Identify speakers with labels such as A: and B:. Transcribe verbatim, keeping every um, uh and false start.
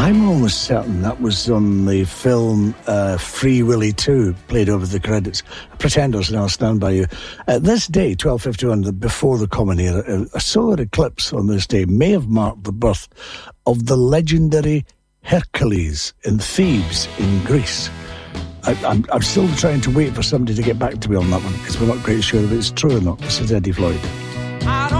A: I'm almost certain that was on the film uh, Free Willy two, played over the credits. Pretenders, and I'll stand by you. At this day, twelve fifty-one, before the Common Era, a solar eclipse on this day may have marked the birth of the legendary Hercules in Thebes in Greece. I, I'm, I'm still trying to wait for somebody to get back to me on that one, because we're not quite sure if it's true or not. This is Eddie Floyd.